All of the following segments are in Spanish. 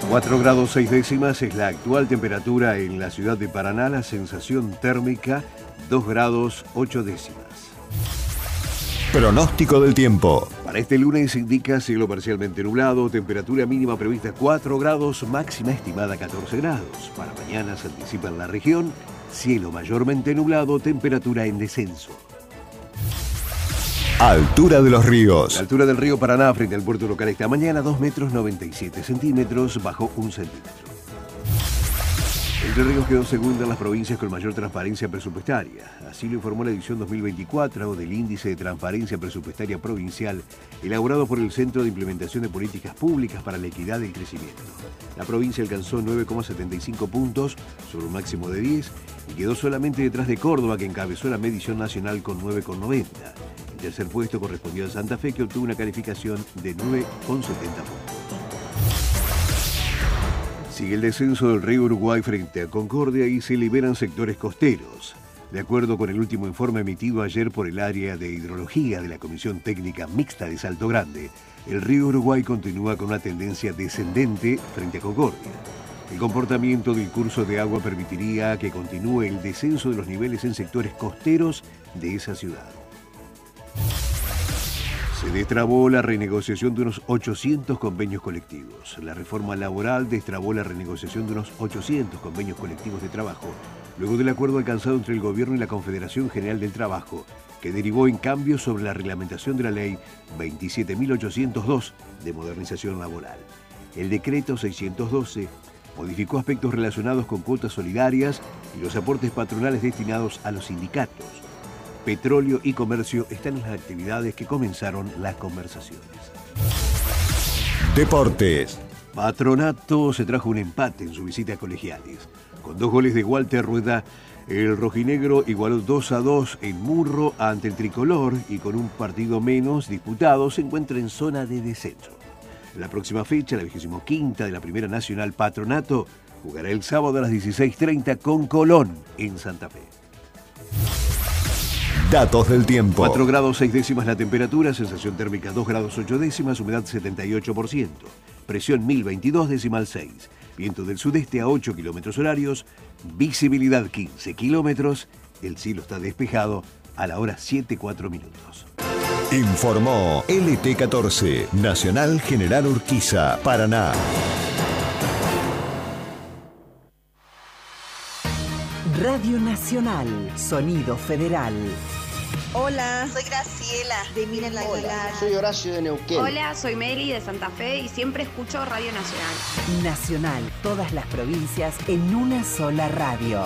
4 grados 6 décimas es la actual temperatura en la ciudad de Paraná, la sensación térmica 2 grados 8 décimas. Pronóstico del tiempo. Para este lunes indica cielo parcialmente nublado, temperatura mínima prevista 4 grados, máxima estimada 14 grados. Para mañana se anticipa en la región, cielo mayormente nublado, temperatura en descenso. Altura de los ríos. La altura del río Paraná frente al puerto local esta mañana, 2 metros 97 centímetros, bajó 1 centímetro. Entre Ríos quedó segunda en las provincias con mayor transparencia presupuestaria. Así lo informó la edición 2024 del Índice de Transparencia Presupuestaria Provincial, elaborado por el Centro de Implementación de Políticas Públicas para la Equidad y el Crecimiento. La provincia alcanzó 9,75 puntos sobre un máximo de 10 y quedó solamente detrás de Córdoba, que encabezó la medición nacional con 9,90. El tercer puesto correspondió a Santa Fe, que obtuvo una calificación de 9,70 puntos. Sigue el descenso del río Uruguay frente a Concordia y se liberan sectores costeros. De acuerdo con el último informe emitido ayer por el área de hidrología de la Comisión Técnica Mixta de Salto Grande, el río Uruguay continúa con una tendencia descendente frente a Concordia. El comportamiento del curso de agua permitiría que continúe el descenso de los niveles en sectores costeros de esa ciudad. Se destrabó la renegociación de unos 800 convenios colectivos. La reforma laboral destrabó la renegociación de unos 800 convenios colectivos de trabajo, luego del acuerdo alcanzado entre el Gobierno y la Confederación General del Trabajo, que derivó en cambios sobre la reglamentación de la Ley 27.802 de modernización laboral. El decreto 612 modificó aspectos relacionados con cuotas solidarias y los aportes patronales destinados a los sindicatos. Petróleo y comercio están en las actividades que comenzaron las conversaciones. Deportes. Patronato se trajo un empate en su visita a Colegiales. Con 2 goles de Walter Rueda, el rojinegro igualó 2-2 en Murro ante el tricolor y con un partido menos disputado se encuentra en zona de descenso. En la próxima fecha, la 25ª de la Primera Nacional, Patronato jugará el sábado a las 16:30 con Colón en Santa Fe. Datos del tiempo. 4 grados 6 décimas la temperatura, sensación térmica 2 grados 8 décimas, humedad 78%, presión 1022,6, viento del sudeste a 8 kilómetros horarios, visibilidad 15 kilómetros, el cielo está despejado a la hora 7:04 minutos. Informó LT14, Nacional General Urquiza, Paraná. Radio Nacional, Sonido Federal. Hola, soy Graciela de Miren la Aguilar. Soy Horacio de Neuquén. Hola, soy Meli de Santa Fe y siempre escucho Radio Nacional. Nacional, todas las provincias en una sola radio.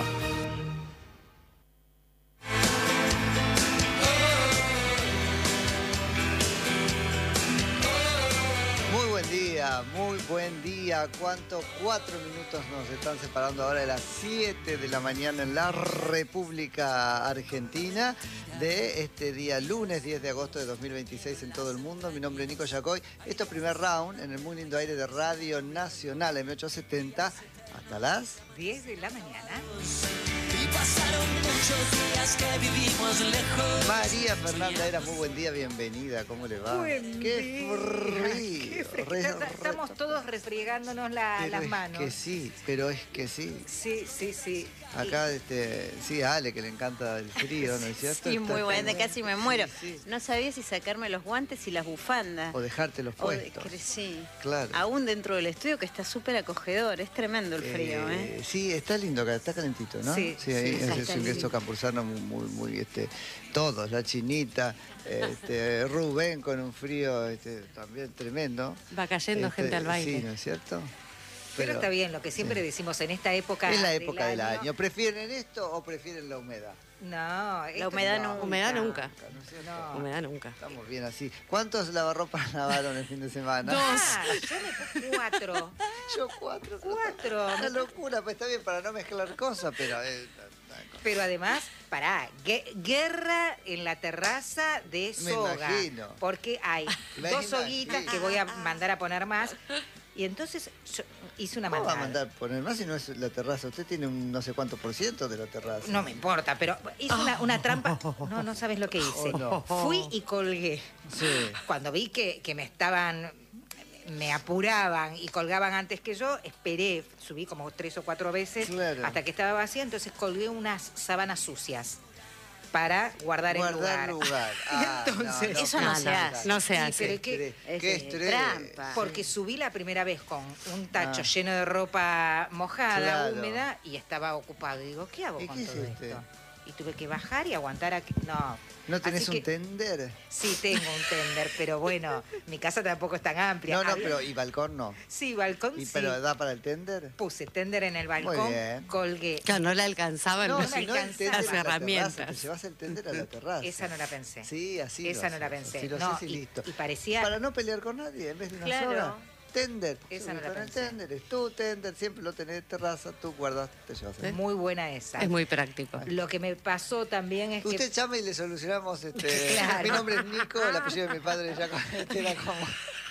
Muy buen día. ¿Cuánto? 4 minutos nos están separando ahora de las 7 de la mañana en la República Argentina de este día lunes 10 de agosto de 2026 en todo el mundo. Mi nombre es Nico Yacoy. Esto es primer round en el muy lindo aire de Radio Nacional M870 hasta las 10 de la mañana. Y pasaron muchos días que vivimos lejos. María Fernanda Era, muy buen día, bienvenida, ¿cómo le va? ¡Qué frío! Estamos todos refriegándonos las manos. Que sí, pero es que sí. Sí. Acá, sí, a Ale, que le encanta el frío, ¿no es cierto? Sí, muy buena, casi me muero. Sí. No sabía si sacarme los guantes y las bufandas. O dejártelos puestos. Sí, claro. Aún dentro del estudio, que está súper acogedor, es tremendo el frío, ¿eh? Sí, está lindo acá, está calentito, ¿no? Sí, ahí sí, es un ingreso campusano muy, todos, la Chinita, Rubén con un frío también tremendo. Va cayendo gente al baile. Sí, ¿no es cierto? Pero está bien, lo que siempre decimos en esta época. Es la época del año. ¿Prefieren esto o prefieren la humedad? No, la humedad no. Humedad nunca. No. Humedad nunca. Estamos bien así. ¿Cuántos lavarropas lavaron el fin de semana? 2. Yo me puse 4. Yo 4. 4. Una locura, pues está bien para no mezclar cosas, pero... Pero además, guerra en la terraza de soga. Me imagino. Porque hay 2 soguitas que voy a mandar a poner más. Y entonces yo hice una maldad. ¿Cómo va a mandar poner más si no es la terraza? Usted tiene un no sé cuánto % de la terraza. No me importa, pero hice una trampa. No sabes lo que hice. No. Fui y colgué. Sí. Cuando vi que me estaban me apuraban y colgaban antes que yo, esperé, subí como 3 o 4 veces hasta que estaba vacía, entonces colgué unas sábanas sucias para guardar el lugar. Entonces, eso no se hace. No se sí, hace. pero qué estrés. Trampa. porque subí la primera vez con un tacho lleno de ropa mojada, húmeda, y estaba ocupado. Y digo, ¿qué hago con todo esto? Y tuve que bajar y aguantar aquí. ¿No tenés un tender? Sí, tengo un tender, pero bueno, mi casa tampoco es tan amplia. Pero ¿y balcón no? Sí, balcón sí. ¿Pero da para el tender? Puse tender en el balcón, Muy bien. colgué. Claro, no le alcanzaban las herramientas. Te llevas el tender a la terraza. Esa no la pensé. Sí, así Esa no la pensé. Así lo No, haces y listo. Y parecía... Para no pelear con nadie, en vez de una sola. Tender. Esa no la Con el pensé. tender, es tu tender, siempre lo tenés en terraza, tú guardas, te llevas el Muy buena esa. Es muy práctico. Lo que me pasó también es Usted llama y le solucionamos Claro. Mi nombre es Nico, el apellido de mi padre ya era como...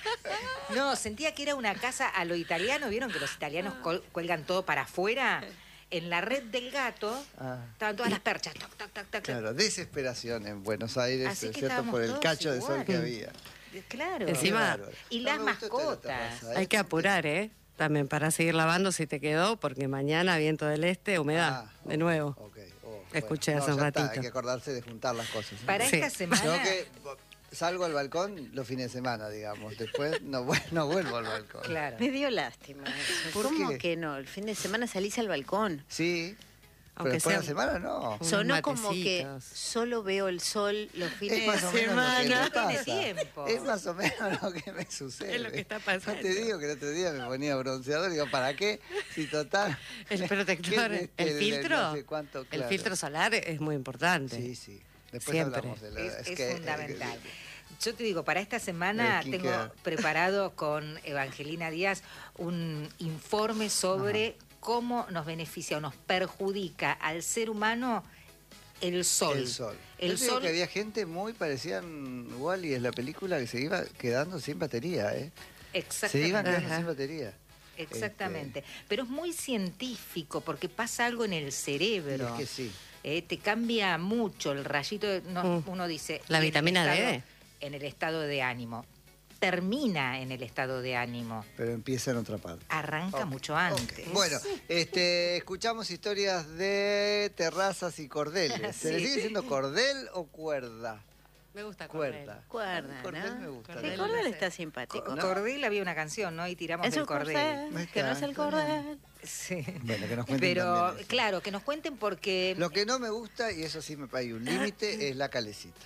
No, sentía que era una casa a lo italiano. ¿Vieron que los italianos cuelgan todo para afuera? En la red del gato estaban todas las perchas. Tac, tac, tac, tac. Claro, desesperación en Buenos Aires, Así que ¿cierto? Por el estábamos cacho de todos sol que igual. había. Claro. Encima- Y No las me gustó esto de la mascotas. terraza, Hay que apurar, ¿eh? También para seguir lavando si te quedó, porque mañana viento del este, humedad, de nuevo. Escuché hace un ya está, ratito. hay que acordarse de juntar las cosas. Para esta semana... Yo que salgo al balcón los fines de semana, digamos. Después no vuelvo al balcón. Claro. Me dio lástima eso. ¿Por ¿Cómo qué? que no? El fin de semana salís al balcón. Sí, pero Aunque después de la sea semana no. unos Sonó como que matecitos. solo veo el sol los fines Es más de o menos lo que semana. me pasa. Tiene tiempo. Es más o menos lo que me sucede. Es lo que está pasando. No te digo que el otro día me ponía bronceador y digo, ¿para qué? Si total... El protector, ¿qué es el filtro, no sé cuánto, el claro. filtro solar es muy importante. Sí, sí. Después Siempre. hablamos de la... Es fundamental. Yo te digo, para esta semana El tengo skincare. preparado con Evangelina Díaz un informe sobre cómo nos beneficia o nos perjudica al ser humano el sol. El sol. El Yo te digo sol que había gente muy parecida en Wall-E, en la película, que se iba quedando sin batería, ¿eh? Se iban exactamente. quedando sin batería. Exactamente. Pero es muy científico porque pasa algo en el cerebro. Y es que sí. Te cambia mucho el rayito. Uno dice... La y en el vitamina D. estado- En el estado de ánimo. Termina en el estado de ánimo. Pero empieza en otra parte. Arranca mucho antes. Bueno, escuchamos historias de terrazas y cordeles. ¿Se le Sí. sigue diciendo cordel o cuerda? Me gusta Cuerda. Cuerda, Cordel me ¿no? gusta. El cordel está simpático. Cordel había una canción, ¿no? Y tiramos Es del un cordel. cordel, que no es el cordel. Sí. Bueno, que nos cuenten Pero, también eso. claro, que nos cuenten porque Lo que no me gusta, y eso sí me hay un límite, es la calecita.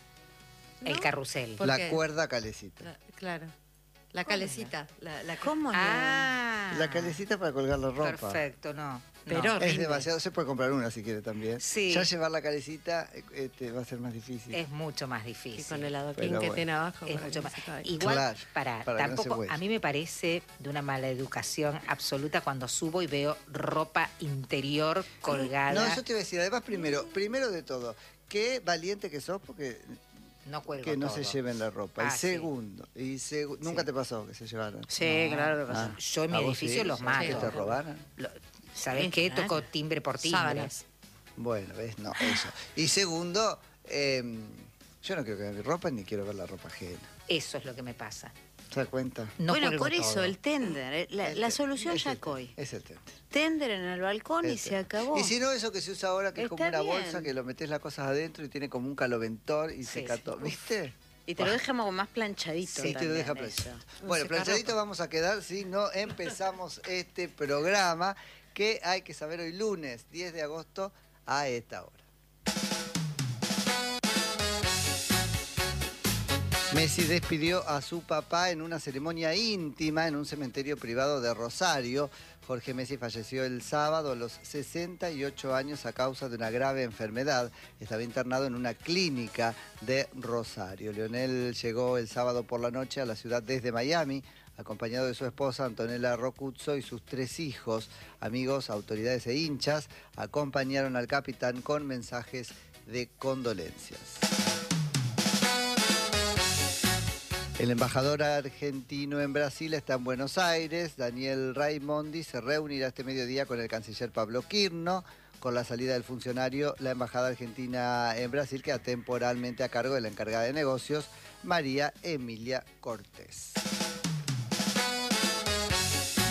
el carrusel. ¿Por La qué? cuerda calecita. Claro. La calecita. ¿Cómo no? Ah, La calecita para colgar la ropa. perfecto, no. Pero Es rinde. demasiado, se puede comprar una si quiere también. Sí. Ya llevar la calecita va a ser más difícil. Es mucho más Y difícil. con el adoquín Pero que bueno. tiene abajo. Es para mucho que más. no se caiga. Igual, Claro, para que no se tampoco, huele. a mí me parece de una mala educación absoluta cuando subo y veo ropa interior colgada. No, eso te iba a decir. Además, primero de todo, qué valiente que sos porque No cuelgo que no todo. se lleven la ropa. Ah, y sí. segundo, nunca te pasó que se llevaran. Sí, claro que Ah. pasó. Yo en mi ¿A vos edificio sí? los ¿Que mato. te robaran? ¿Sabés Sí, qué? claro. Tocó timbre por timbre. Sábanas. Bueno, ¿ves? No, eso. Y segundo, yo no quiero que vean mi ropa ni quiero ver la ropa ajena. Eso es lo que me pasa. ¿Se da cuenta? No bueno, cuelgo por eso, todo. el tender. La solución Es ya el hoy. tender, es el tender. Tender en el balcón y Es se el- acabó. Y si no, eso que se usa ahora, que es como Está una bien. bolsa, que lo metes las cosas adentro y tiene como un caloventor y Sí, seca sí. todo. ¿Viste? Y te lo dejamos como más planchadito. Sí, te lo también, deja eso. planchadito. Bueno, seca planchadito ropa. vamos a quedar si no empezamos este programa que hay que saber hoy lunes 10 de agosto a esta hora. Messi despidió a su papá en una ceremonia íntima en un cementerio privado de Rosario. Jorge Messi falleció el sábado a los 68 años a causa de una grave enfermedad. Estaba internado en una clínica de Rosario. Lionel llegó el sábado por la noche a la ciudad desde Miami, acompañado de su esposa Antonella Rocuzzo y sus 3 hijos. Amigos, autoridades e hinchas acompañaron al capitán con mensajes de condolencias. El embajador argentino en Brasil está en Buenos Aires. Daniel Raimondi se reunirá este mediodía con el canciller Pablo Quirno. Con la salida del funcionario, la embajada argentina en Brasil queda temporalmente a cargo de la encargada de negocios, María Emilia Cortés.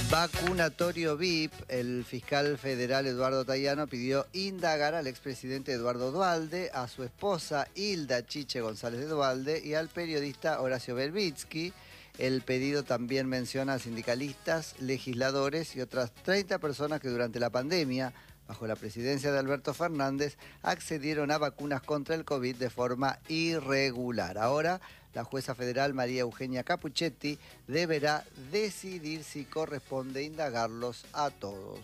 Vacunatorio VIP, el fiscal federal Eduardo Tayano pidió indagar al expresidente Eduardo Duhalde, a su esposa Hilda Chiche González de Duhalde y al periodista Horacio Belbitsky. El pedido también menciona a sindicalistas, legisladores y otras 30 personas que durante la pandemia, bajo la presidencia de Alberto Fernández, accedieron a vacunas contra el COVID de forma irregular. Ahora, la jueza federal María Eugenia Capuchetti deberá decidir si corresponde indagarlos a todos.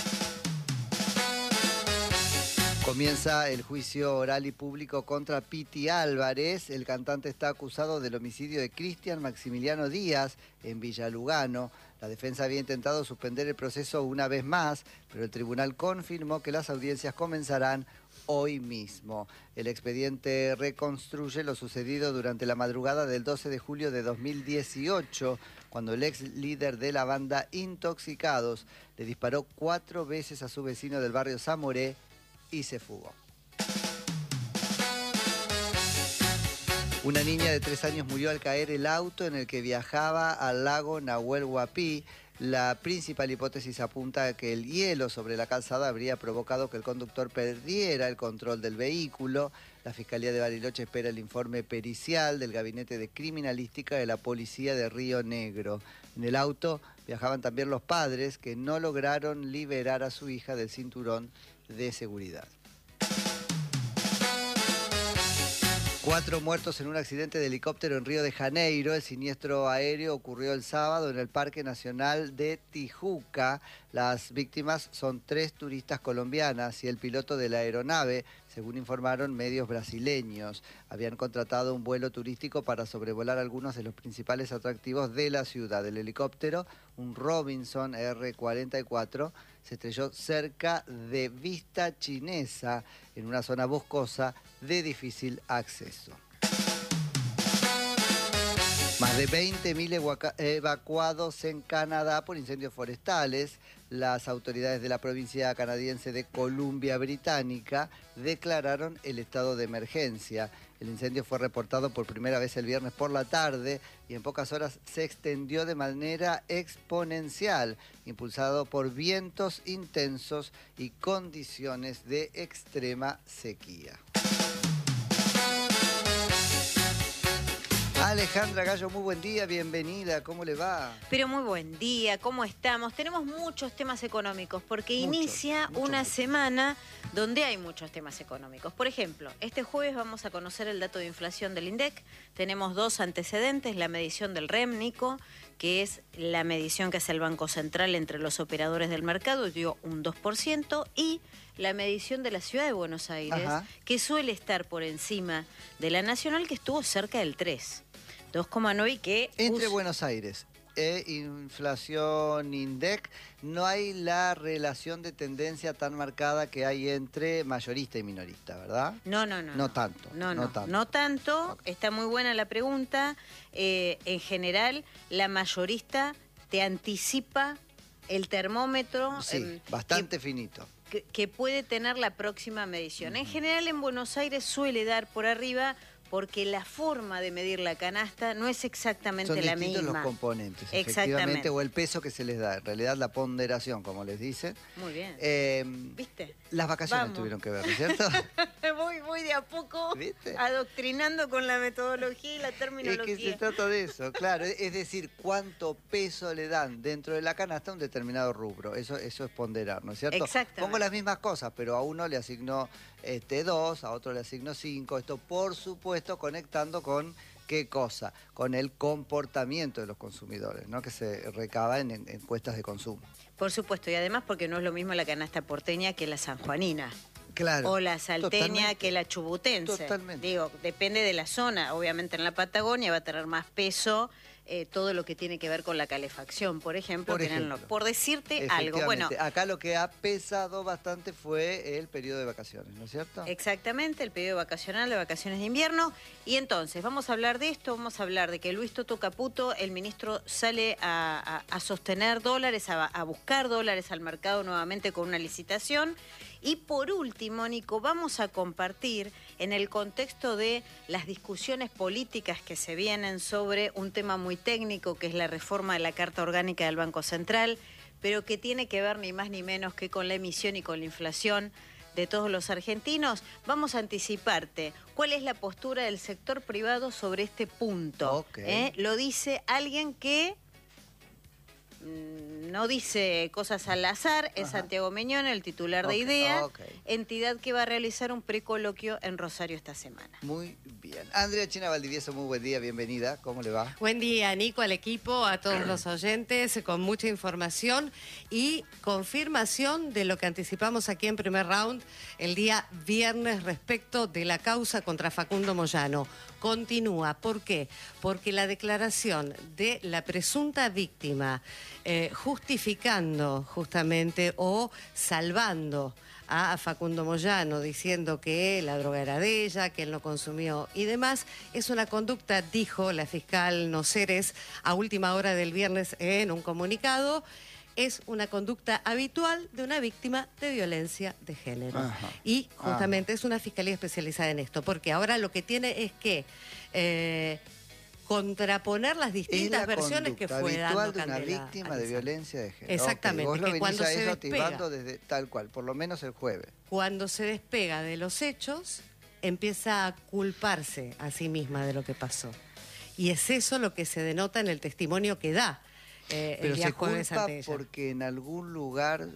Comienza el juicio oral y público contra Piti Álvarez. El cantante está acusado del homicidio de Cristian Maximiliano Díaz en Villa Lugano. La defensa había intentado suspender el proceso una vez más, pero el tribunal confirmó que las audiencias comenzarán hoy mismo. El expediente reconstruye lo sucedido durante la madrugada del 12 de julio de 2018, cuando el ex líder de la banda Intoxicados le disparó 4 veces a su vecino del barrio Zamoré y se fugó. Una niña de 3 años murió al caer el auto en el que viajaba al lago Nahuel Huapi. La principal hipótesis apunta a que el hielo sobre la calzada habría provocado que el conductor perdiera el control del vehículo. La Fiscalía de Bariloche espera el informe pericial del Gabinete de Criminalística de la Policía de Río Negro. En el auto viajaban también los padres, que no lograron liberar a su hija del cinturón de seguridad. 4 muertos en un accidente de helicóptero en Río de Janeiro. El siniestro aéreo ocurrió el sábado en el Parque Nacional de Tijuca. Las víctimas son 3 turistas colombianas y el piloto de la aeronave, según informaron medios brasileños. Habían contratado un vuelo turístico para sobrevolar algunos de los principales atractivos de la ciudad. El helicóptero, un Robinson R-44, se estrelló cerca de Vista Chinesa, en una zona boscosa de difícil acceso. Más de 20.000 evacuados en Canadá por incendios forestales. Las autoridades de la provincia canadiense de Columbia Británica declararon el estado de emergencia. El incendio fue reportado por primera vez el viernes por la tarde y en pocas horas se extendió de manera exponencial, impulsado por vientos intensos y condiciones de extrema sequía. Alejandra Gallo, muy buen día, bienvenida, ¿cómo le va? Pero muy buen día, ¿cómo estamos? Tenemos muchos temas económicos porque inicia una semana donde hay muchos temas económicos. Por ejemplo, este jueves vamos a conocer el dato de inflación del INDEC. Tenemos 2 antecedentes, la medición del REMNICO, que es la medición que hace el Banco Central entre los operadores del mercado, dio un 2%, y la medición de la Ciudad de Buenos Aires, que suele estar por encima de la nacional, que estuvo cerca del 3%. 2,9 y que... Entre Buenos Aires e inflación INDEC, no hay la relación de tendencia tan marcada que hay entre mayorista y minorista, ¿verdad? No tanto. No tanto. Está muy buena la pregunta. En general, la mayorista te anticipa el termómetro. Sí, bastante finito. Que puede tener la próxima medición. En general, en Buenos Aires suele dar por arriba, porque la forma de medir la canasta no es exactamente la misma. Son distintos los componentes, efectivamente, o el peso que se les da. En realidad, la ponderación, como les dicen. Muy bien. ¿Viste? Las vacaciones tuvieron que ver, ¿no es cierto? voy de a poco, ¿viste?, adoctrinando con la metodología y la terminología. Es que se trata de eso, claro. Es decir, cuánto peso le dan dentro de la canasta a un determinado rubro. Eso es ponderar, ¿no es cierto? Exactamente. Pongo las mismas cosas, pero a uno le asigno 2, a otro le asigno 5. Esto, por supuesto, conectando con ¿qué cosa? Con el comportamiento de los consumidores, ¿no?, que se recaba en encuestas de consumo. Por supuesto, y además porque no es lo mismo la canasta porteña que la sanjuanina. Claro. O la salteña que la chubutense. Totalmente. Digo, depende de la zona. Obviamente en la Patagonia va a tener más peso todo lo que tiene que ver con la calefacción, por ejemplo. Por decirte algo. Bueno, acá lo que ha pesado bastante fue el periodo de vacaciones, ¿no es cierto? Exactamente, el periodo vacacional, de vacaciones de invierno. Y entonces, vamos a hablar de esto, vamos a hablar de que Luis Toto Caputo, el ministro, sale a sostener dólares, a buscar dólares al mercado nuevamente con una licitación. Y por último, Nico, vamos a compartir en el contexto de las discusiones políticas que se vienen sobre un tema muy técnico, que es la reforma de la Carta Orgánica del Banco Central, pero que tiene que ver ni más ni menos que con la emisión y con la inflación de todos los argentinos. Vamos a anticiparte cuál es la postura del sector privado sobre este punto. Lo dice alguien que no dice cosas al azar, es Santiago Meñón, el titular de IDEA, entidad que va a realizar un precoloquio en Rosario esta semana. Muy bien. Andrea China Valdivieso, muy buen día, bienvenida. ¿Cómo le va? Buen día, Nico, al equipo, a todos los oyentes, con mucha información y confirmación de lo que anticipamos aquí en Primer Round el día viernes respecto de la causa contra Facundo Moyano. Continúa. ¿Por qué? Porque la declaración de la presunta víctima justificando justamente o salvando a Facundo Moyano, diciendo que la droga era de ella, que él no consumió y demás, es una conducta, dijo la fiscal Noceres a última hora del viernes en un comunicado, es una conducta habitual de una víctima de violencia de género. Y justamente es una fiscalía especializada en esto, porque ahora lo que tiene es que contraponer las distintas versiones que fue dando de una víctima de violencia de género. Exactamente. Vos lo que venís cuando a se eso despega, activando desde tal cual, por lo menos el jueves. Cuando se despega de los hechos, empieza a culparse a sí misma de lo que pasó. Y es eso lo que se denota en el testimonio que da. Pero se culpa porque en algún lugar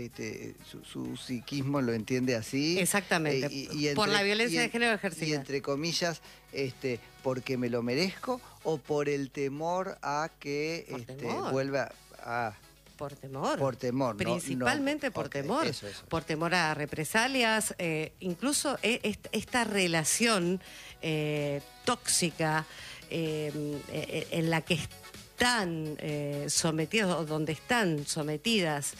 su psiquismo lo entiende así. Exactamente, por la violencia de género ejercida. Y entre comillas, porque me lo merezco o por el temor a que vuelva a... Por temor. Por temor. Principalmente por temor. Eso. Por temor a represalias. Incluso esta relación tóxica en la que están sometidos o donde están sometidas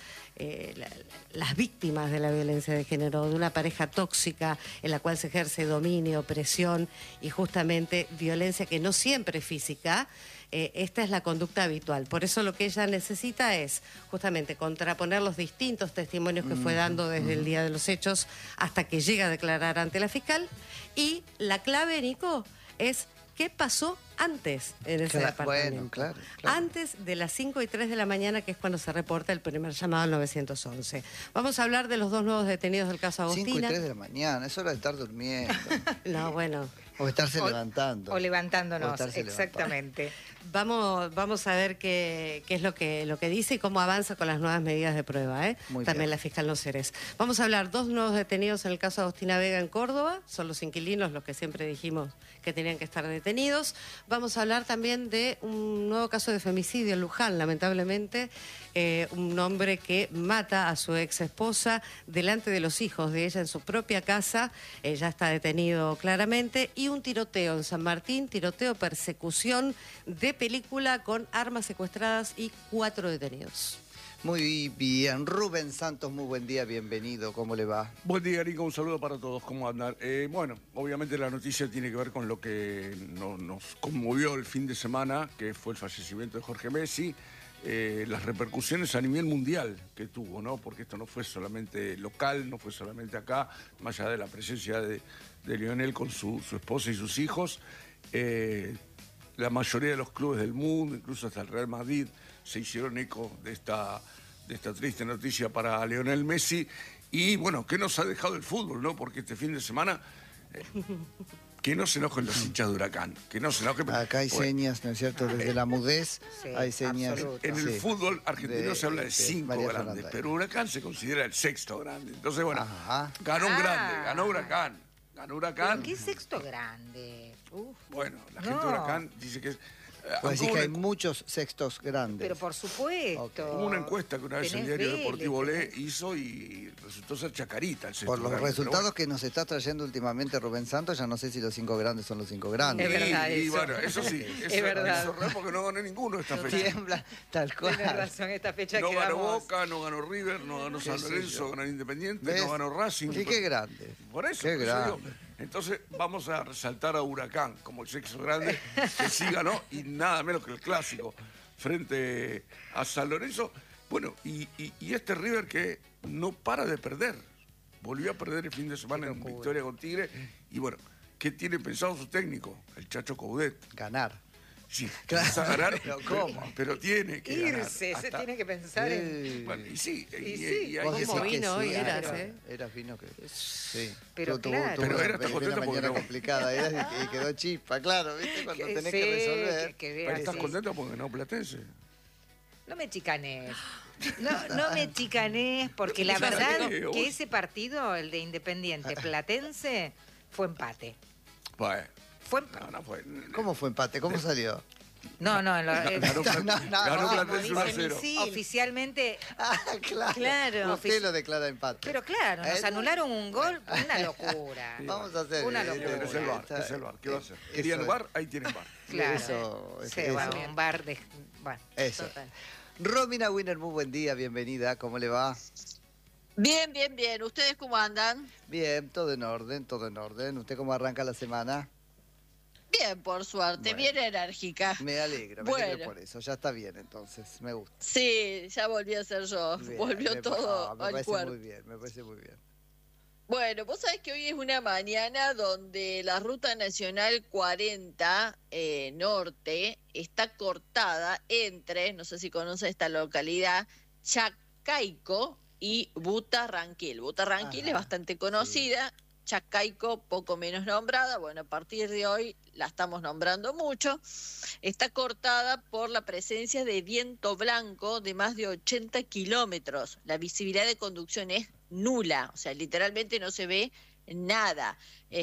las víctimas de la violencia de género, de una pareja tóxica en la cual se ejerce dominio, presión y justamente violencia que no siempre es física. Esta es la conducta habitual. Por eso lo que ella necesita es justamente contraponer los distintos testimonios que fue dando desde el día de los hechos hasta que llega a declarar ante la fiscal. Y la clave, Nico, es qué pasó antes en ese departamento. Claro. Antes de las 5:03 de la mañana, que es cuando se reporta el primer llamado al 911. Vamos a hablar de los dos nuevos detenidos del caso Agostina. 5:03 de la mañana, es hora de estar durmiendo. No, bueno. O estarse levantando. O levantándonos, exactamente. Vamos a ver qué es lo que dice y cómo avanza con las nuevas medidas de prueba. También la fiscal Noceres. Vamos a hablar dos nuevos detenidos en el caso Agostina Vega en Córdoba. Son los inquilinos los que siempre dijimos que tenían que estar detenidos. Vamos a hablar también de un nuevo caso de femicidio en Luján, lamentablemente. Un hombre que mata a su ex esposa delante de los hijos de ella en su propia casa. Ya está detenido claramente. Y un tiroteo en San Martín, tiroteo, persecución de película con armas secuestradas y 4 detenidos. Muy bien, Rubén Santos, muy buen día, bienvenido, ¿cómo le va? Buen día, Nico, un saludo para todos, ¿cómo andan? Bueno, obviamente la noticia tiene que ver con lo que nos conmovió el fin de semana, que fue el fallecimiento de Jorge Messi, las repercusiones a nivel mundial que tuvo, ¿no? Porque esto no fue solamente local, no fue solamente acá, más allá de la presencia de Lionel con su esposa y sus hijos, la mayoría de los clubes del mundo, incluso hasta el Real Madrid, se hicieron eco de esta triste noticia para Lionel Messi. Y bueno, ¿qué nos ha dejado el fútbol, no? Porque este fin de semana, que no se enojen los hinchas de Huracán, que no se enojen. Acá hay señas, ¿no es cierto? Desde la mudez hay señas. En el fútbol argentino se habla de 5 grandes, pero Huracán se considera el 6º grande. Entonces, bueno, ganó un grande, ganó Huracán. Ganó Huracán. ¿Qué 6º grande? Bueno, la gente de Huracán dice que es... Pues sí que hay muchos sextos grandes. Pero por supuesto. Hubo una encuesta que una vez el diario Deportivo Le hizo y resultó ser Chacarita el sexto Por los grande, resultados que nos está trayendo últimamente Rubén Santos, ya no sé si los 5 grandes son los 5 grandes. Es verdad y bueno, eso sí, es verdad. Eso es real porque no ganó ninguno esta fecha. Tiembla, tal cual. Tienes razón, esta fecha no quedamos... ganó Boca, no ganó River, no ganó San Lorenzo, ganó Independiente, no ganó Racing. Sí, qué grande. Por eso, qué grande. Entonces vamos a resaltar a Huracán como el sexto grande, que sí ganó y nada menos que el clásico frente a San Lorenzo. Bueno, y este River que no para de perder. volvió a perder el fin de semana en victoria con Tigre. Y bueno, ¿qué tiene pensado su técnico? El Chacho Coudet. Ganar. Sí, claro, ganar, pero ¿cómo? Pero tiene que irse, se tiene que pensar en... Bueno, y sí. ¿Cómo vino hoy? Era fino que... Sí. Pero claro. Pero era hasta contento porque era complicada y quedó chispa, claro, ¿viste? Cuando tenés que resolver. Pero estás contento porque ganó Platense. No me chicanes. No me chicanes, porque la verdad que ese partido, el de Independiente Platense, fue empate. Bueno. No fue. ¿Cómo fue empate? ¿Cómo salió? Ganó Platense 1-0. Oficialmente. Claro. Usted lo declara empate. Pero claro, nos anularon un gol, una locura. Vamos a hacer una locura. Es el VAR, ¿qué va a hacer? ¿Querían VAR? Ahí tienen VAR. Claro. Un VAR de... Bueno, eso. Total. Romina Wiener, muy buen día, bienvenida, ¿cómo le va? Bien. ¿Ustedes cómo andan? Bien, todo en orden. ¿Usted cómo arranca la semana? Bien, por suerte, bien enérgica. Me alegro por eso. Ya está bien, entonces, me gusta. Sí, ya volví a ser yo. Volvió todo al cuerpo. Me parece muy bien. Bueno, vos sabés que hoy es una mañana donde la Ruta Nacional 40 Norte está cortada entre, no sé si conoce esta localidad, Chacaico y Butarranquil. Butarranquil es bastante conocida. Sí. Chacaico, poco menos nombrada, bueno, a partir de hoy la estamos nombrando mucho, está cortada por la presencia de viento blanco de más de 80 kilómetros. La visibilidad de conducción es nula, o sea, literalmente no se ve nada.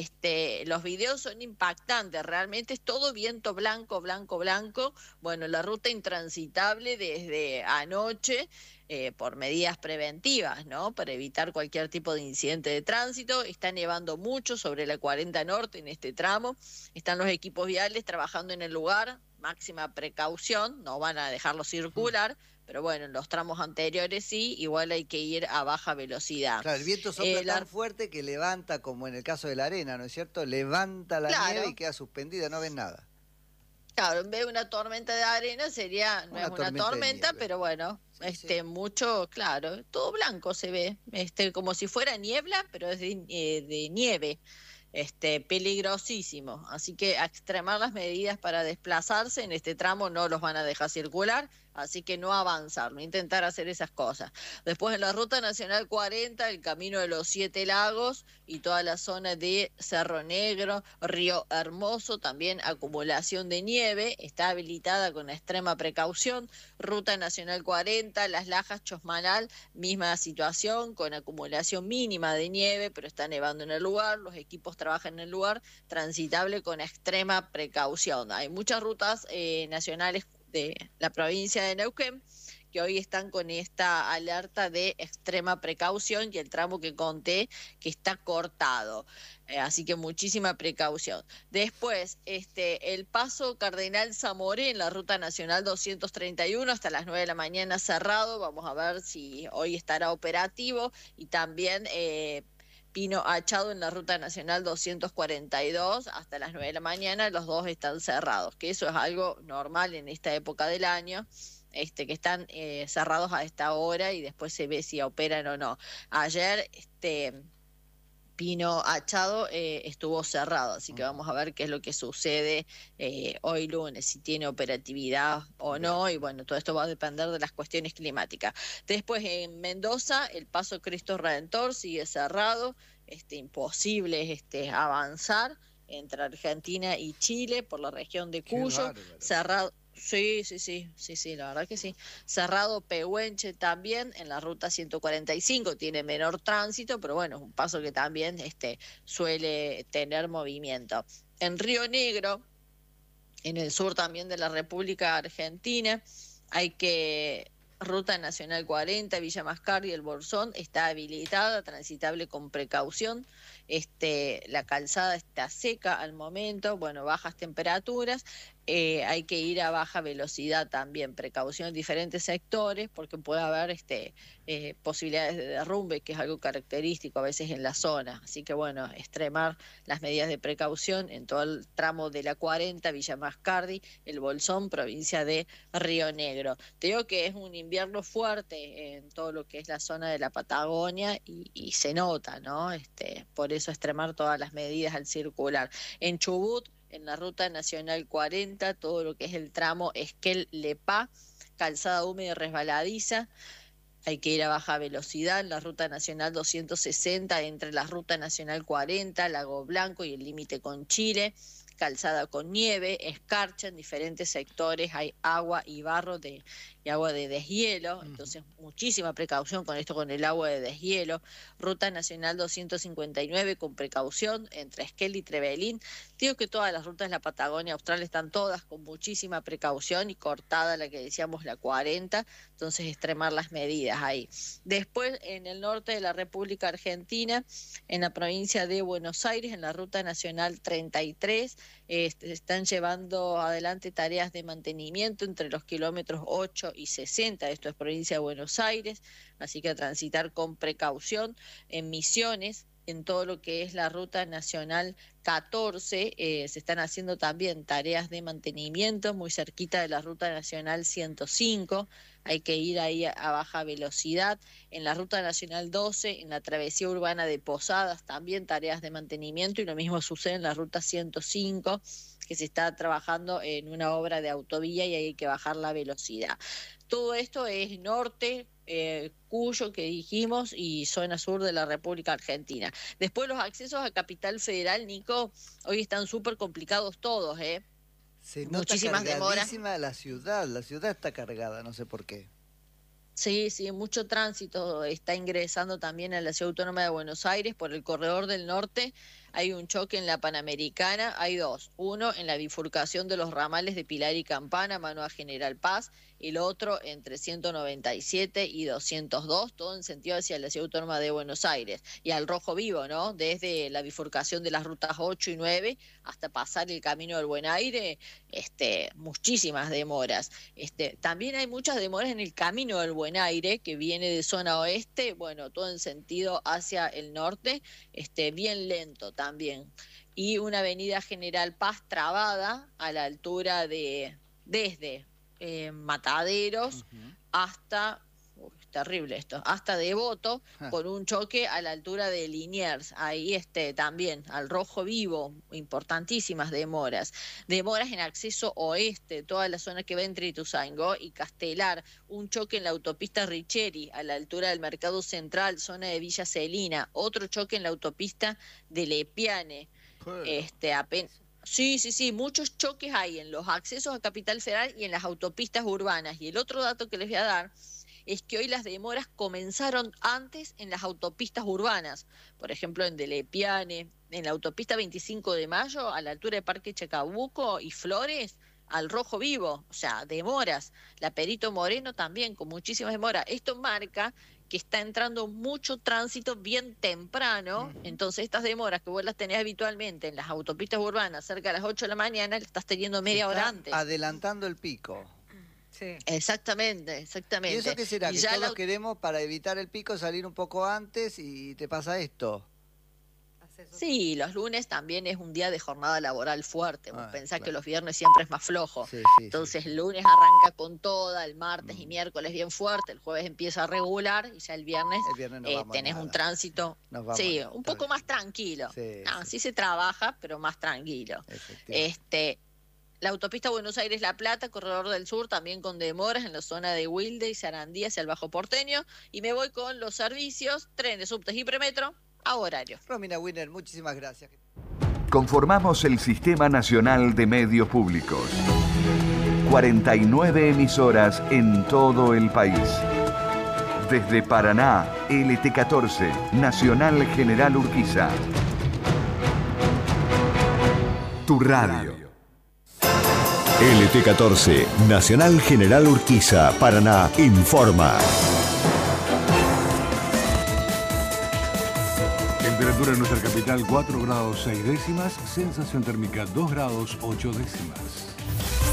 Los videos son impactantes, realmente es todo viento blanco. Bueno, la ruta intransitable desde anoche por medidas preventivas, ¿no? Para evitar cualquier tipo de incidente de tránsito. Está nevando mucho sobre la 40 Norte en este tramo. Están los equipos viales trabajando en el lugar, máxima precaución, no van a dejarlo circular. Pero bueno, en los tramos anteriores sí, igual hay que ir a baja velocidad. Claro, el viento sopla tan fuerte que levanta, como en el caso de la arena, ¿no es cierto? Levanta la nieve y queda suspendida, no ven nada. Claro, en vez de una tormenta de arena no es una tormenta, pero bueno, sí. Mucho, claro, todo blanco se ve, como si fuera niebla, pero es de nieve. Peligrosísimo, así que a extremar las medidas para desplazarse. En este tramo no los van a dejar circular, así que no avanzar, no intentar hacer esas cosas. Después en la Ruta Nacional 40, el camino de los 7 Lagos y toda la zona de Cerro Negro, Río Hermoso, también acumulación de nieve, está habilitada con extrema precaución. Ruta Nacional 40, Las Lajas, Chosmalal, misma situación, con acumulación mínima de nieve, pero está nevando en el lugar, los equipos trabajan en el lugar, transitable con extrema precaución. Hay muchas rutas nacionales de la provincia de Neuquén que hoy están con esta alerta de extrema precaución, y el tramo que conté que está cortado. Así que muchísima precaución. Después, el paso Cardenal Zamoré en la Ruta Nacional 231 hasta las 9 de la mañana cerrado. Vamos a ver si hoy estará operativo. Y también Pino Achado en la Ruta Nacional 242 hasta las 9 de la mañana. Los dos están cerrados, que eso es algo normal en esta época del año. Que están cerrados a esta hora y después se ve si operan o no. Ayer Pino Achado estuvo cerrado, así que vamos a ver qué es lo que sucede hoy lunes, si tiene operatividad o no, y bueno, todo esto va a depender de las cuestiones climáticas. Después en Mendoza, el paso Cristo Redentor sigue cerrado, imposible avanzar entre Argentina y Chile por la región de Cuyo, cerrado. Sí, la verdad que sí. Cerrado Pehuenche también en la ruta 145, tiene menor tránsito, pero bueno, es un paso que también suele tener movimiento. En Río Negro, en el sur también de la República Argentina, Ruta Nacional 40, Villa Mascardi, El Bolsón, está habilitada, transitable con precaución. La calzada está seca al momento, bueno, bajas temperaturas. hay que ir a baja velocidad también, precaución en diferentes sectores, porque puede haber posibilidades de derrumbe, que es algo característico a veces en la zona. Así que bueno, extremar las medidas de precaución en todo el tramo de la 40, Villa Mascardi, El Bolsón, provincia de Río Negro. Te digo que es un invierno fuerte en todo lo que es la zona de la Patagonia y se nota, ¿no? Por eso extremar todas las medidas al circular. En Chubut, en la ruta nacional 40, todo lo que es el tramo Esquel-Lepá, calzada húmeda y resbaladiza, hay que ir a baja velocidad. En la ruta nacional 260, entre la ruta nacional 40, Lago Blanco y el límite con Chile, calzada con nieve, escarcha en diferentes sectores, hay agua y barro y agua de deshielo, entonces muchísima precaución con esto, con el agua de deshielo. Ruta nacional 259 con precaución entre Esquel y Trevelín. Digo que todas las rutas de la Patagonia Austral están todas con muchísima precaución y cortada la que decíamos la 40, entonces extremar las medidas ahí. Después en el norte de la República Argentina, en la provincia de Buenos Aires, en la ruta nacional 33, están llevando adelante tareas de mantenimiento entre los kilómetros 8 y 60, esto es provincia de Buenos Aires, así que a transitar con precaución. En Misiones, en todo lo que es la ruta nacional 14, se están haciendo también tareas de mantenimiento muy cerquita de la ruta nacional 105, hay que ir ahí a baja velocidad. En la ruta nacional 12, en la travesía urbana de Posadas, también tareas de mantenimiento, y lo mismo sucede en la ruta 105, que se está trabajando en una obra de autovía y hay que bajar la velocidad. Todo esto es norte, Cuyo, que dijimos, y zona sur de la República Argentina. Después los accesos a Capital Federal, Nico, hoy están súper complicados todos, Se nota muchísimas demoras. la ciudad está cargada, no sé por qué. Sí, mucho tránsito está ingresando también a la Ciudad Autónoma de Buenos Aires por el corredor del norte. Hay un choque en la Panamericana, hay dos. Uno en la bifurcación de los ramales de Pilar y Campana, mano a General Paz, y el otro entre 197 y 202, todo en sentido hacia la Ciudad Autónoma de Buenos Aires. Y al rojo vivo, ¿no? Desde la bifurcación de las rutas 8 y 9 hasta pasar el Camino del Buen Aire, muchísimas demoras. También hay muchas demoras en el Camino del Buen Aire, que viene de zona oeste, bueno, todo en sentido hacia el norte, bien lento también. Y una avenida General Paz trabada a la altura desde Mataderos hasta, terrible esto, hasta Devoto, con un choque a la altura de Liniers. Ahí también al rojo vivo, importantísimas demoras. Demoras en acceso oeste, toda la zona que va entre Ituzaingó y Castelar. Un choque en la autopista Richeri, a la altura del Mercado Central, zona de Villa Celina. Otro choque en la autopista de Lepiane. Sí, muchos choques hay en los accesos a Capital Federal y en las autopistas urbanas. Y el otro dato que les voy a dar es que hoy las demoras comenzaron antes en las autopistas urbanas. Por ejemplo, en Lepiane, en la autopista 25 de Mayo, a la altura de Parque Chacabuco y Flores, al rojo vivo, o sea, demoras. La Perito Moreno también, con muchísimas demoras. Esto marca que está entrando mucho tránsito bien temprano, entonces estas demoras que vos las tenés habitualmente en las autopistas urbanas cerca de las 8 de la mañana, las estás teniendo media hora antes. Adelantando el pico. Sí. Exactamente. ¿Y eso qué será? Que todos queremos, para evitar el pico, salir un poco antes y te pasa esto. Sí, los lunes también es un día de jornada laboral fuerte. Vos pensás que los viernes siempre es más flojo. Entonces el lunes arranca con toda, el martes y miércoles bien fuerte, el jueves empieza a regular y ya el viernes tenés un tránsito un poco más tranquilo. Sí se trabaja, pero más tranquilo. La autopista Buenos Aires-La Plata, corredor del sur, también con demoras en la zona de Wilde y Sarandí hacia el Bajo Porteño. Y me voy con los servicios, trenes, subtes y premetro a horario. Romina Winner, muchísimas gracias. Conformamos el Sistema Nacional de Medios Públicos. 49 emisoras en todo el país. Desde Paraná, LT14, Nacional General Urquiza. Tu radio. LT14, Nacional General Urquiza, Paraná, informa. Temperatura en nuestra capital 4 grados 6 décimas, sensación térmica 2 grados 8 décimas.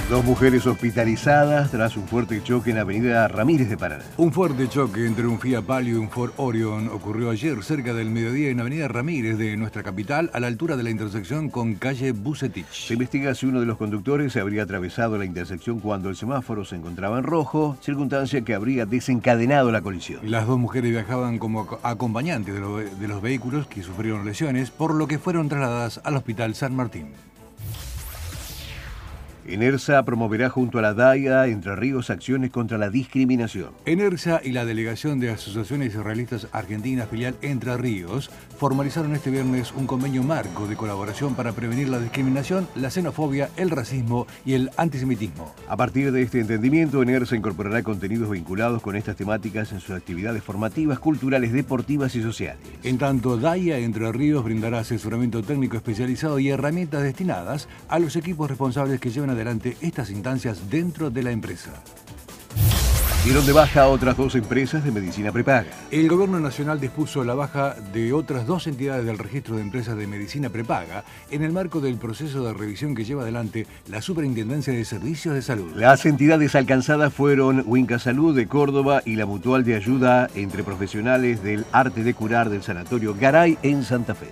2 mujeres hospitalizadas tras un fuerte choque en la avenida Ramírez de Paraná. Un fuerte choque entre un Fiat Palio y un Ford Orion ocurrió ayer cerca del mediodía en avenida Ramírez de nuestra capital, a la altura de la intersección con calle Bucetich. Se investiga si uno de los conductores se habría atravesado la intersección cuando el semáforo se encontraba en rojo, circunstancia que habría desencadenado la colisión. Las 2 mujeres viajaban como acompañantes de los vehículos que sufrieron lesiones, por lo que fueron trasladadas al Hospital San Martín. Enersa promoverá junto a la DAIA Entre Ríos acciones contra la discriminación. Enersa y la Delegación de Asociaciones Israelitas Argentinas filial Entre Ríos formalizaron este viernes un convenio marco de colaboración para prevenir la discriminación, la xenofobia, el racismo y el antisemitismo. A partir de este entendimiento, Enersa incorporará contenidos vinculados con estas temáticas en sus actividades formativas, culturales, deportivas y sociales. En tanto, DAIA Entre Ríos brindará asesoramiento técnico especializado y herramientas destinadas a los equipos responsables que llevan adelante estas instancias dentro de la empresa. Dieron de baja a otras 2 empresas de medicina prepaga. El Gobierno Nacional dispuso la baja de otras 2 entidades del registro de empresas de medicina prepaga en el marco del proceso de revisión que lleva adelante la Superintendencia de Servicios de Salud. Las entidades alcanzadas fueron Winca Salud de Córdoba y la Mutual de Ayuda entre Profesionales del Arte de Curar del Sanatorio Garay en Santa Fe.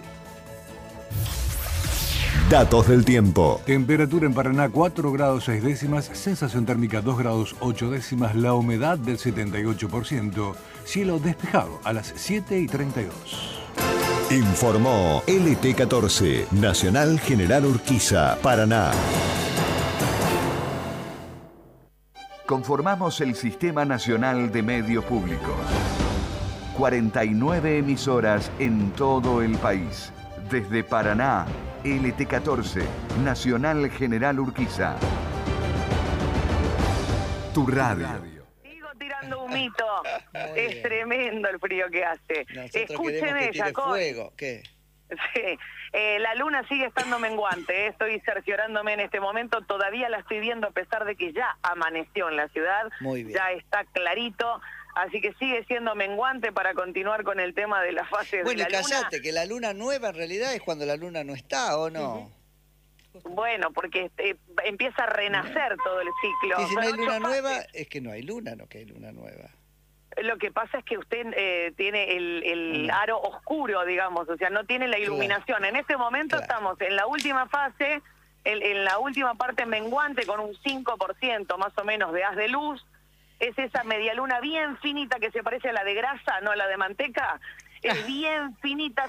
Datos del tiempo. Temperatura en Paraná 4 grados 6 décimas, sensación térmica 2 grados 8 décimas, la humedad del 78%, cielo despejado a las 7:32. Informó LT14, Nacional General Urquiza, Paraná. Conformamos el Sistema Nacional de Medios Públicos. 49 emisoras en todo el país. Desde Paraná, LT14, Nacional General Urquiza. Tu radio. Sigo tirando humito. Es tremendo el frío que hace. Escúcheme, Jacob. ¿Qué? Sí. La luna sigue estando menguante. Estoy cerciorándome en este momento. Todavía la estoy viendo a pesar de que ya amaneció en la ciudad. Muy bien. Ya está clarito. Así que sigue siendo menguante para continuar con el tema de las fases de la luna. Bueno, y callate, que la luna nueva en realidad es cuando la luna no está, ¿o no? Bueno, porque empieza a renacer todo el ciclo. Y si no hay luna nueva, es que no hay luna, no que hay luna nueva. Lo que pasa es que usted tiene el aro oscuro, digamos, o sea, no tiene la iluminación. Claro. En este momento estamos en la última fase, en la última parte menguante, con un 5% más o menos de haz de luz. Es esa media luna bien finita que se parece a la de grasa, no a la de manteca. Es bien finita,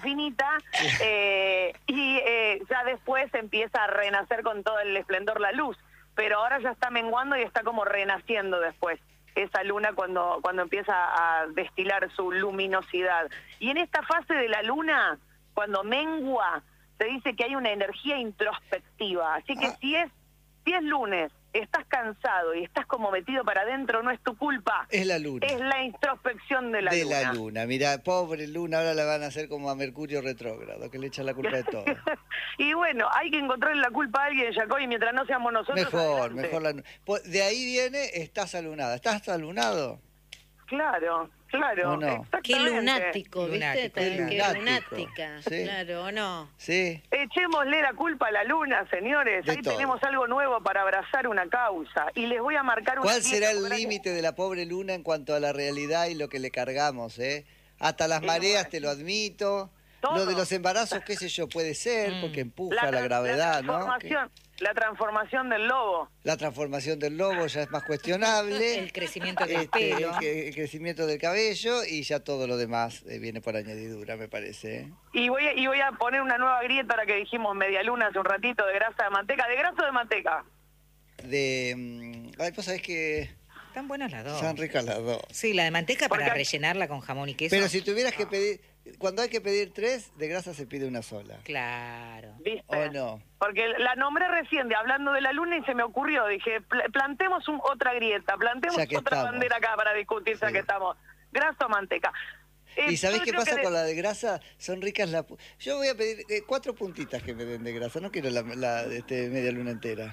y ya después empieza a renacer con todo el esplendor la luz. Pero ahora ya está menguando y está como renaciendo después esa luna cuando empieza a destilar su luminosidad. Y en esta fase de la luna, cuando mengua, se dice que hay una energía introspectiva. Así que si es lunes, estás cansado y estás como metido para adentro, no es tu culpa. Es la luna. Es la introspección de la luna. De la luna. Mirá, pobre luna, ahora la van a hacer como a Mercurio retrógrado, que le echa la culpa de todo. Y bueno, hay que encontrarle la culpa a alguien, Jacob, y mientras no seamos nosotros, mejor la luna. De ahí viene, estás alunada. ¿Estás alunado? Claro. ¿O no? Qué lunático, ¿viste? Qué lunática, ¿sí? Claro, ¿o no? Sí. Echémosle la culpa a la luna, señores. Ahí tenemos algo nuevo para abrazar una causa. Y les voy a marcar ¿Cuál será el límite de la pobre luna en cuanto a la realidad y lo que le cargamos, Hasta las mareas, te lo admito. ¿Todo? Lo de los embarazos, qué sé yo, puede ser, porque empuja la gravedad, ¿no? La transformación del lobo. La transformación del lobo ya es más cuestionable. El crecimiento del pelo. El crecimiento del cabello y ya todo lo demás viene por añadidura, me parece. Y voy a poner una nueva grieta ahora que dijimos media luna hace un ratito de grasa de manteca. ¿De grasa o de manteca? Ay, vos sabés que... Están buenas las dos. Están ricas las dos. Sí, la de manteca para rellenarla con jamón y queso. Pero si tuvieras que pedir... Cuando hay que pedir 3, de grasa se pide una sola. Claro. ¿Viste? ¿O no? Porque la nombré recién hablando de la luna y se me ocurrió. Dije, plantemos otra grieta, plantemos otra bandera acá para discutir, ya que estamos. ¿Grasa o manteca? ¿Y sabés qué pasa con la de grasa? Son ricas Yo voy a pedir 4 puntitas que me den de grasa. No quiero la media luna entera.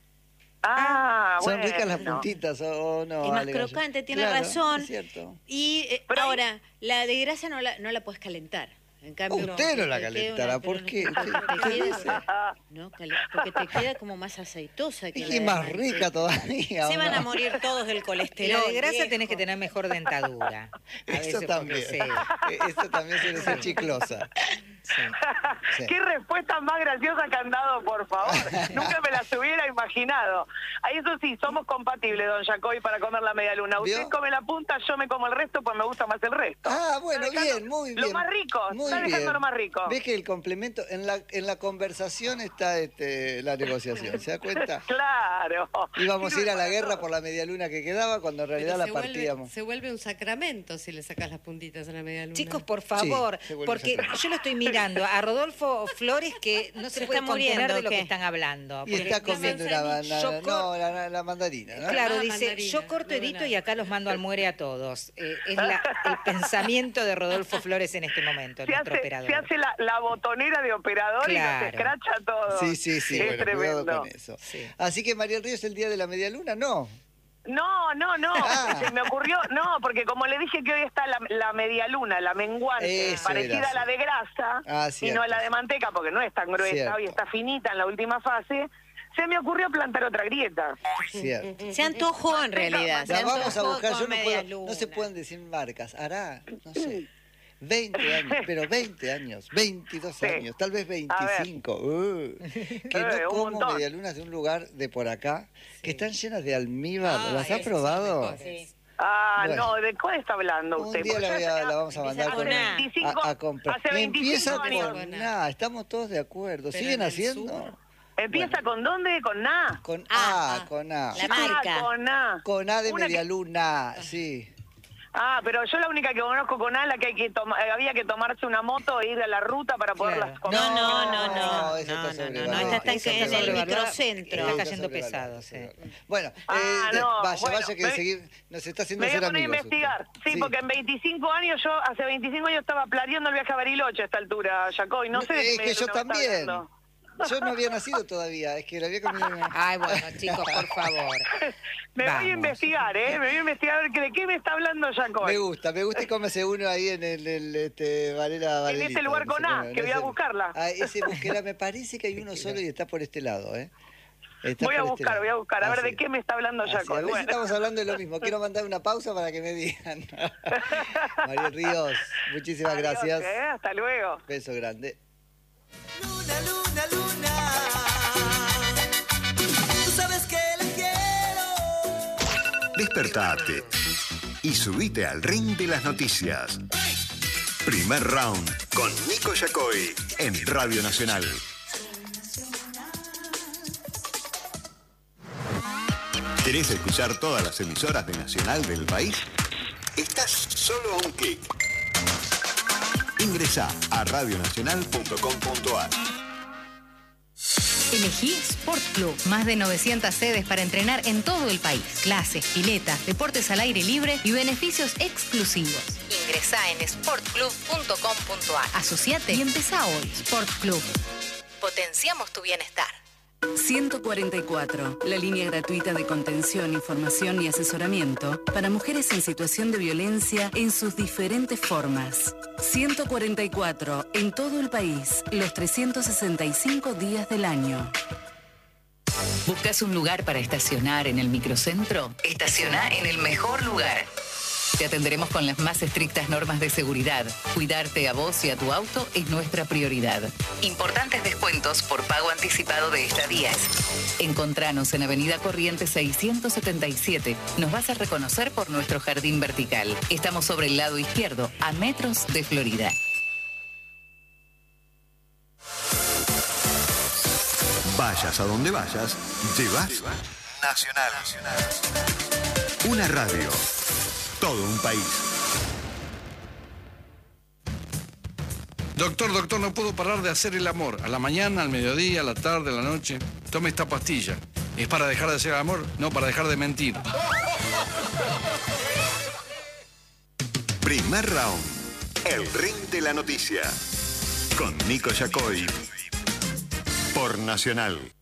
¿Son ricas las puntitas o no? Es más crocante, tiene razón. Es cierto. Y ahora, la de grasa no la puedes calentar. En cambio, usted no la calentará, ¿por qué? No, porque te queda como más aceitosa que y más rica todavía. Se van a morir todos del colesterol. Y de grasa tenés que tener mejor dentadura. Eso también. Eso también suele ser chiclosa. Sí. Qué respuesta más graciosa que han dado, por favor. Nunca me las hubiera imaginado. Eso sí, somos compatibles, don Jacobi, para comer la media luna. Usted come la punta, yo me como el resto, pues me gusta más el resto. Ah, bueno, bien, muy bien. Lo más rico, está dejando lo más rico. ¿Ves que el complemento, en la conversación está la negociación, ¿se da cuenta? Claro. Íbamos a ir a la guerra por la media luna que quedaba, cuando en realidad la partíamos. Se vuelve un sacramento si le sacas las puntitas a la media luna. Chicos, por favor, porque yo lo estoy mirando a Rodolfo Flores, que no se puede contener de lo que están hablando. Y está comiendo una banana, la mandarina, ¿no? Claro, dice, yo corto, edito y acá los mando al muere a todos. Es el pensamiento de Rodolfo Flores en este momento, nuestro operador. Se hace la botonera de operador, claro, y nos escracha todo. Sí, es bueno, tremendo. Cuidado con eso. Sí. Así que, María del Río, ¿es el día de la media luna? No. No. Se me ocurrió, porque como le dije que hoy está la media luna, la menguante, parecida a la de grasa, y no a la de manteca, porque no es tan gruesa, hoy está finita en la última fase, se me ocurrió plantar otra grieta. Cierto. Se antojó en realidad. La vamos a buscar, no se pueden decir marcas, hará, no sé. 20 años, pero 20 años, 22 años, tal vez 25. Que no como medialunas de un lugar de por acá, que están llenas de almíbar. ¿Las has probado? Sí. No, ¿de cuál está hablando usted? Un día la vamos a mandar a comprar. Hace 25 empieza años. con nada, estamos todos de acuerdo. ¿Siguen haciendo? ¿Empieza con dónde? ¿Con A? Con A. La marca. Con A. Con A de medialuna, sí. Pero yo la única que conozco con A, la que había que tomarse una moto e ir a la ruta para poderlas comer. No, esta está en el microcentro. Está cayendo pesado, sí. Bueno, vaya que nos está haciendo ser amigos. Me voy a poner a investigar. Sí, porque en 25 años, hace 25 años estaba planeando el viaje a Bariloche a esta altura, Jacobi. No sé. Es que yo también. Yo no había nacido todavía, es que lo había comido. Ay, bueno, chicos, por favor. Me voy a investigar, Me voy a investigar a ver de qué me está hablando Jacobi. Me gusta y cómese uno ahí en el Varela. En ese lugar con A, que voy a buscarla. Ese búsqueda, me parece que hay uno solo y está por este lado, Voy a buscar, a ver de qué me está hablando Jacobi. A ver si estamos hablando de lo mismo. Quiero mandar una pausa para que me digan. María Ríos, muchísimas gracias. Hasta luego. Beso grande. Luna, luna, luna. Tú sabes que la quiero. Despertate y subite al ring de las noticias. Primer round con Nico Yacoy en Radio Nacional. ¿Querés escuchar todas las emisoras de Nacional del país? Estás solo a un clic. Ingresá a radionacional.com.ar. Elegí Sport Club. Más de 900 sedes para entrenar en todo el país. Clases, piletas, deportes al aire libre y beneficios exclusivos. Ingresá en sportclub.com.ar. Asociate y empezá hoy. Sport Club. Potenciamos tu bienestar. 144, la línea gratuita de contención, información y asesoramiento para mujeres en situación de violencia en sus diferentes formas. 144, en todo el país, los 365 días del año. ¿Buscas un lugar para estacionar en el microcentro? Estaciona en el mejor lugar. Te atenderemos con las más estrictas normas de seguridad. Cuidarte a vos y a tu auto es nuestra prioridad. Importantes descuentos por pago anticipado de estadías. Encontranos en Avenida Corrientes 677. Nos vas a reconocer por nuestro jardín vertical. Estamos sobre el lado izquierdo, a metros de Florida. Vayas a donde vayas, llevas Nacional. Una radio. Todo un país. Doctor, no puedo parar de hacer el amor. A la mañana, al mediodía, a la tarde, a la noche. Tome esta pastilla. ¿Es para dejar de hacer el amor? No, para dejar de mentir. Primer round. El ring de la noticia. Con Nico Yacoy. Por Nacional.